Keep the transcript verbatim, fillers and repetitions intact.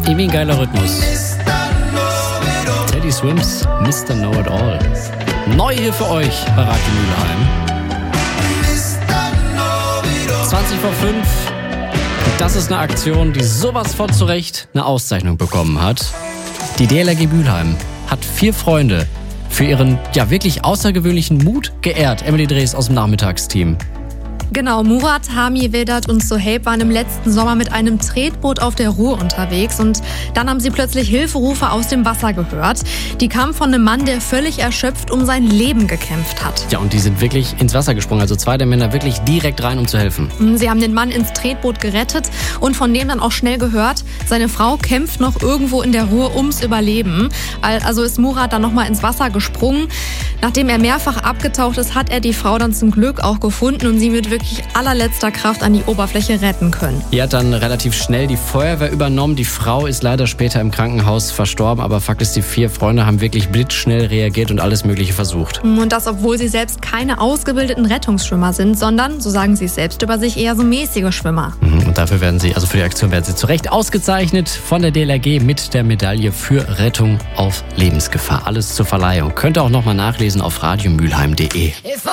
Irgendwie ein geiler Rhythmus. Teddy Swims, Mister Know It All. Neu hier für euch bei Radio Mülheim. zwanzig vor fünf. Das ist eine Aktion, die sowas von zurecht eine Auszeichnung bekommen hat. Die D L R G Mülheim hat vier Freunde für ihren ja wirklich außergewöhnlichen Mut geehrt. Emily Drees aus dem Nachmittagsteam. Genau, Murat, Hami, Vedat und Sohaib waren im letzten Sommer mit einem Tretboot auf der Ruhr unterwegs und dann haben sie plötzlich Hilferufe aus dem Wasser gehört. Die kamen von einem Mann, der völlig erschöpft um sein Leben gekämpft hat. Ja, und die sind wirklich ins Wasser gesprungen, also zwei der Männer wirklich direkt rein, um zu helfen. Sie haben den Mann ins Tretboot gerettet und von dem dann auch schnell gehört, seine Frau kämpft noch irgendwo in der Ruhr ums Überleben. Also ist Murat dann nochmal ins Wasser gesprungen. Nachdem er mehrfach abgetaucht ist, hat er die Frau dann zum Glück auch gefunden und sie mit wirklich allerletzter Kraft an die Oberfläche retten können. Die hat dann relativ schnell die Feuerwehr übernommen. Die Frau ist leider später im Krankenhaus verstorben, aber Fakt ist, die vier Freunde haben wirklich blitzschnell reagiert und alles Mögliche versucht. Und das, obwohl sie selbst keine ausgebildeten Rettungsschwimmer sind, sondern, so sagen sie es selbst über sich, eher so mäßige Schwimmer. Und dafür werden sie, also für die Aktion werden sie zu Recht ausgezeichnet von der D L R G mit der Medaille für Rettung auf Lebensgefahr. Alles zur Verleihung. Könnt ihr auch nochmal nachlesen auf radiomülheim punkt de.